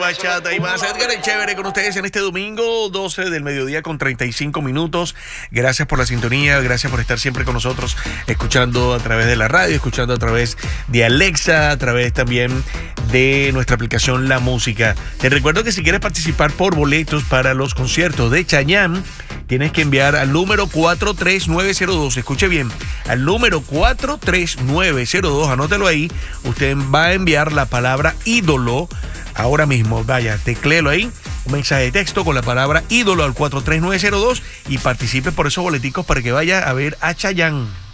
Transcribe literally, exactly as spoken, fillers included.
Bachata y más. Edgar el Chévere con ustedes en este domingo doce del mediodía con treinta y cinco minutos. Gracias por la sintonía, gracias por estar siempre con nosotros, escuchando a través de la radio, escuchando a través de Alexa, a través también de nuestra aplicación La Música. Te recuerdo que si quieres participar por boletos para los conciertos de Chayanne, tienes que enviar al número cuatro tres nueve cero dos. Escuche bien, al número cuatro tres nueve cero dos, anótelo ahí. Usted va a enviar la palabra ídolo ahora mismo. Vaya, tecléelo ahí, un mensaje de texto con la palabra ídolo al cuatro tres nueve cero dos y participe por esos boleticos para que vaya a ver a Chayanne.